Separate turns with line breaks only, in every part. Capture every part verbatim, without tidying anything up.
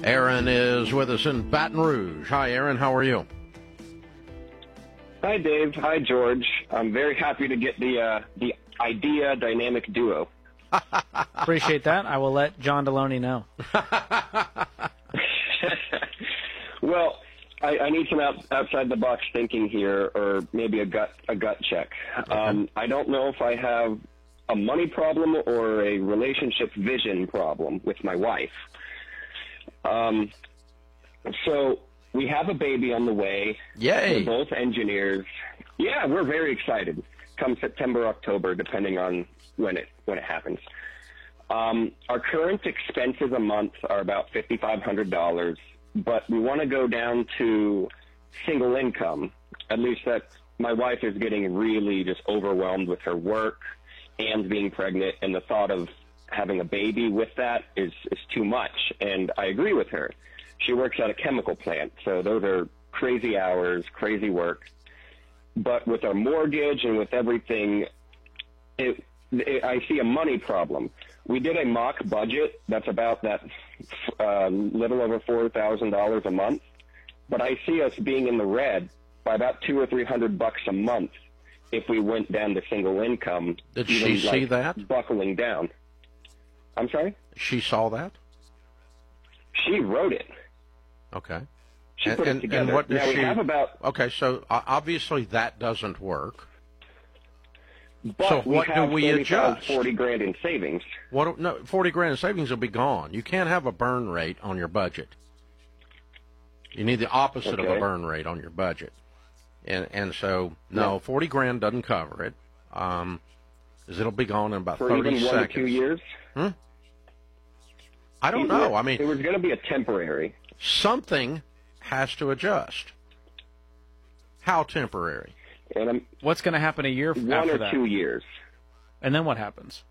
Aaron is with us in Baton Rouge. Hi, Aaron. How are you?
Hi, Dave. Hi, George. I'm very happy to get the uh, the idea dynamic duo.
Appreciate that. I will let John Deloney know.
Well, I, I need some out, outside the box thinking here, or maybe a gut a gut check.
Okay.
Um, I don't know if I have a money problem or a relationship vision problem with my wife. Um, so we have a baby on the way.
Yay!
We're both engineers. Yeah, we're very excited. Come September, October, depending on when it when it happens. Um, our current expenses a month are about fifty-five hundred dollars. But we want to go down to single income. At least that my wife is getting really just overwhelmed with her work and being pregnant, and the thought of having a baby with that is, is too much. And I agree with her. She works at a chemical plant, so those are crazy hours, crazy work. But with our mortgage and with everything, it, it, I see a money problem. We did a mock budget that's about that uh, little over four thousand dollars a month, but I see us being in the red by about two or three hundred bucks a month if we went down to single income.
Did
even,
she see
like,
that?
Buckling down. I'm sorry?
She saw that?
She wrote it.
Okay.
She
and,
put
and,
it together.
And what does
now we
she,
have about.
Okay, so uh, obviously that doesn't work.
But
so what
we
do
have
we adjust?
forty grand in savings.
What? No, forty grand in savings will be gone. You can't have a burn rate on your budget. You need the opposite
okay.
of a burn rate on your budget. And and so no, yeah. forty grand doesn't cover it. Um, because it'll be gone in about
For
thirty
even one
seconds.
To two years.
Hmm? I don't know. I mean,
it was going to be a temporary.
Something has to adjust. How temporary?
And I'm,
What's going to happen a year
one
after
or
that?
two years.
And then what happens?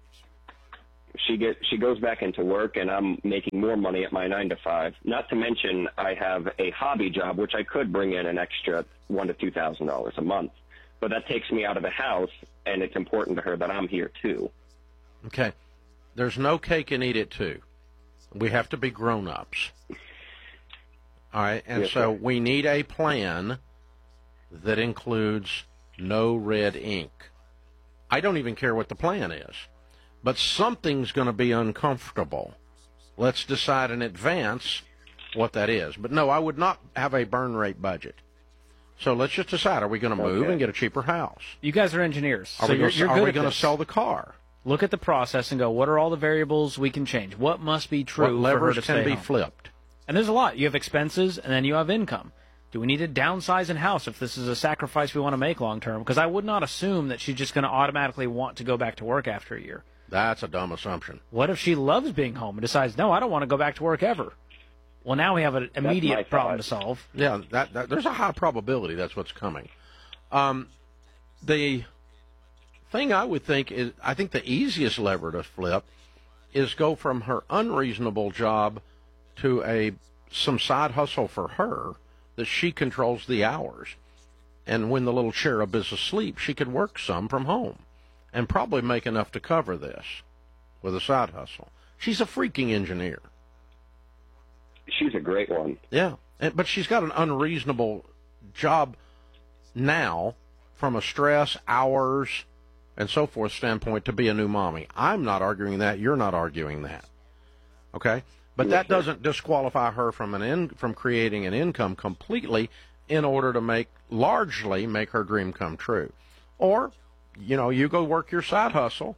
She get she goes back into work, and I'm making more money at my nine to five. Not to mention, I have a hobby job, which I could bring in an extra one to two thousand dollars a month. But that takes me out of the house, and it's important to her that I'm here too.
Okay, there's no cake and eat it too. We have to be grown-ups. All right, and
yes,
so
sir.
we need a plan that includes no red ink. I don't even care what the plan is, but something's going to be uncomfortable. Let's decide in advance what that is. But no, I would not have a burn rate budget. So let's just decide, are we going to move
okay.
and get a cheaper house?
You guys are engineers,
Are
so
we
you're,
gonna,
you're
are
good
we
at
going to
this.
sell the car?
Look at the process and go, what are all the variables we can change? What must be true
What
for her
levers
to
can
stay
be
home?
flipped?
And there's a lot. You have expenses, and then you have income. Do we need to downsize in house if this is a sacrifice we want to make long term? Because I would not assume that she's just going to automatically want to go back to work after a year.
That's a dumb assumption.
What if she loves being home and decides, no, I don't want to go back to work ever? Well, now we have an immediate problem to solve.
Yeah, that, that there's a high probability that's what's coming. Um, the thing I would think is, I think the easiest lever to flip is go from her unreasonable job to a some side hustle for her that she controls the hours. And when the little cherub is asleep, she could work some from home and probably make enough to cover this with a side hustle. She's a freaking engineer.
She's a great one.
Yeah, and, but she's got an unreasonable job now from a stress, hours, and so forth standpoint to be a new mommy. I'm not arguing that. You're not arguing that. Okay? But that doesn't disqualify her from an in, from creating an income completely in order to make, largely make her dream come true. Or, you know, you go work your side hustle,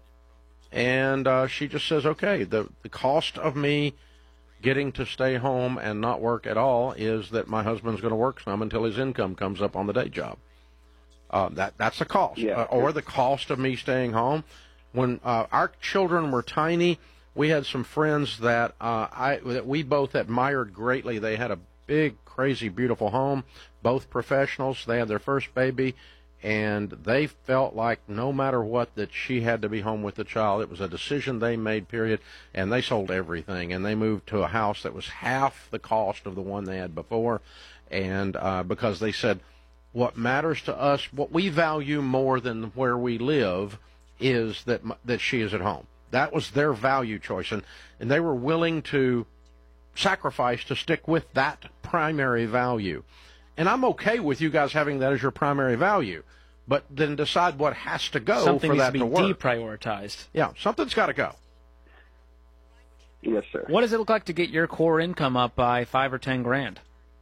and uh, she just says, okay, the, the cost of me getting to stay home and not work at all is that my husband's going to work some until his income comes up on the day job. Uh, that that's the cost.
Yeah.
Uh, or the cost of me staying home. When uh, our children were tiny, we had some friends that uh, I that we both admired greatly. They had a big, crazy, beautiful home, both professionals. They had their first baby, and they felt like no matter what that she had to be home with the child. It was a decision they made, period, and they sold everything, and they moved to a house that was half the cost of the one they had before, and uh, because they said, what matters to us, what we value more than where we live, is that that she is at home. That was their value choice, and, and they were willing to sacrifice to stick with that primary value. And I'm okay with you guys having that as your primary value, but then decide what has to go
Something
for
needs
that
to
to
be
work.
deprioritized.
Yeah, something's got to go.
Yes, sir.
What does it look like to get your core income up by five or ten grand?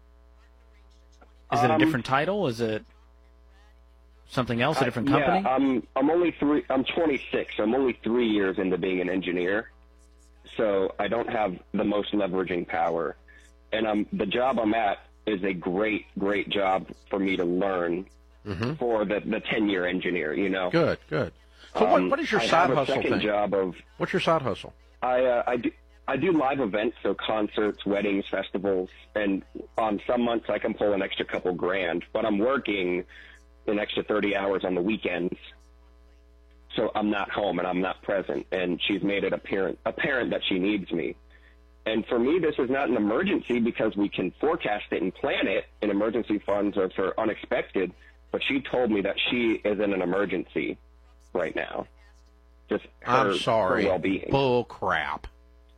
Is it a
Um,
different title? Is it something else, a different
I,
company?
Yeah, I'm I'm only three. I'm twenty-six. So I'm only three years into being an engineer, so I don't have the most leveraging power. And I'm the job I'm at is a great, great job for me to learn
Mm-hmm.
for the the ten-year engineer. You know.
Good, good. So what,
Um,
what is your
I
side
have a
hustle
second
thing?
job of
What's your side hustle?
I uh, I do. I do live events, so concerts, weddings, festivals, and on some months I can pull an extra couple grand, but I'm working an extra thirty hours on the weekends, so I'm not home and I'm not present, and she's made it apparent, apparent that she needs me. And for me, this is not an emergency because we can forecast it and plan it, and emergency funds are for unexpected, but she told me that she is in an emergency right now. Just her,
I'm sorry.
her well-being.
Bull crap.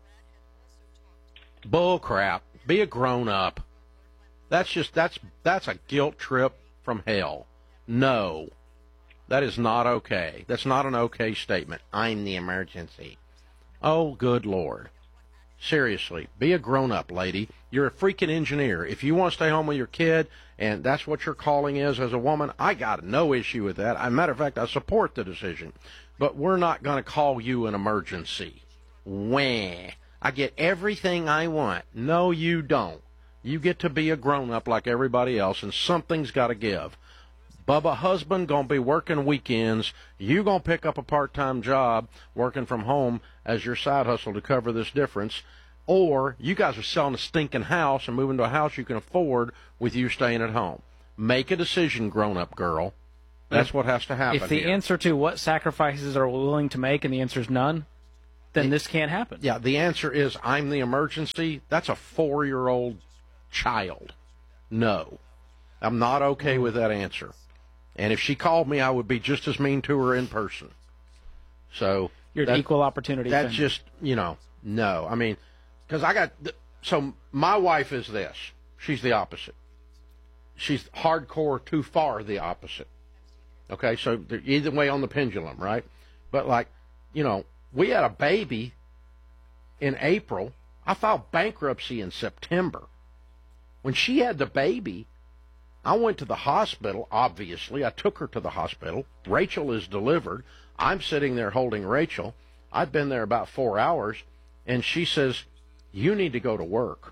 Bull crap. Be a grown up. That's just that's that's a guilt trip from hell. No. That is not okay. That's not an okay statement. I'm the emergency. Oh, good Lord. Seriously, be a grown up, lady. You're a freaking engineer. If you want to stay home with your kid and that's what your calling is as a woman, I got no issue with that. As a matter of fact, I support the decision. But we're not going to call you an emergency. Wah. I get everything I want. No, you don't. You get to be a grown-up like everybody else, and something's got to give. Bubba husband going to be working weekends. You going to pick up a part-time job working from home as your side hustle to cover this difference. Or you guys are selling a stinking house and moving to a house you can afford with you staying at home. Make a decision, grown-up girl. That's what has to happen
If the
here.
answer to what sacrifices are we willing to make and the answer is none, then this can't happen.
Yeah, the answer is I'm the emergency. That's a four-year-old child. No. I'm not okay with that answer. And if she called me, I would be just as mean to her in person. So
You're an
that-
equal opportunity
That's
offender.
just, you know, no. I mean, because I got, so my wife is this. She's the opposite. She's hardcore too far the opposite. Okay, so they're either way on the pendulum, right? But like, you know, we had a baby in April. I filed bankruptcy in September. When she had the baby, I went to the hospital, obviously. I took her to the hospital. Rachel is delivered. I'm sitting there holding Rachel. I've been there about four hours, and she says, you need to go to work.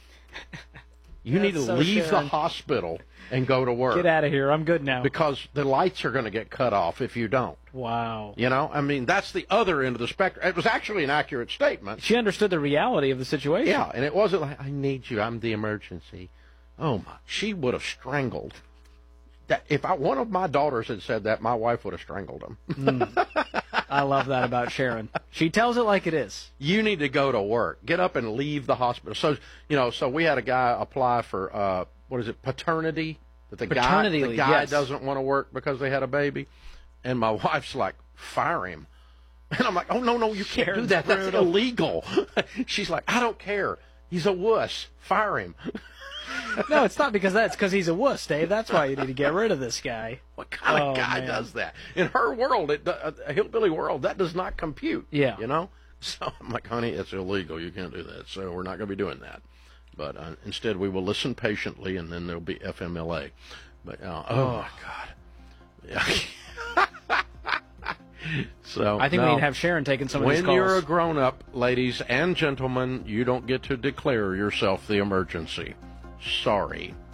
You need to
That's so
leave
Sharon.
the hospital and go to work.
Get out of here. I'm good now.
Because the lights are going to get cut off if you don't.
Wow.
You know, I mean, that's the other end of the spectrum. It was actually an accurate statement.
She understood the reality of the situation.
Yeah, and it wasn't like, I need you, I'm the emergency. Oh, my, she would have strangled. That, if I, one of my daughters had said that, my wife would have strangled them.
Mm. I love that about Sharon. She tells it like it is.
You need to go to work. Get up and leave the hospital. So, you know, so we had a guy apply for, uh, what is it, paternity? That the
Paternity
guy, the
leave,
guy
yes.
doesn't want to work because they had a baby. And my wife's like, fire him. And I'm like, oh, no, no, you can't
Sharon's
do that. That's
brutal.
illegal. She's like, I don't care. He's a wuss. Fire him.
No, it's not because of that. It's because he's a wuss, Dave. That's why you need to get rid of this guy.
What kind
Oh,
of guy
man.
does that? In her world, it, do- a hillbilly world, that does not compute.
Yeah.
You know? So I'm like, honey, it's illegal. You can't do that. So we're not going to be doing that. But uh, instead, we will listen patiently, and then there'll be F M L A. But, uh, oh, my God. Yeah. So
I think
no.
we need to have Sharon taking some of these
When
calls.
you're a grown-up, ladies and gentlemen, you don't get to declare yourself the emergency. Sorry.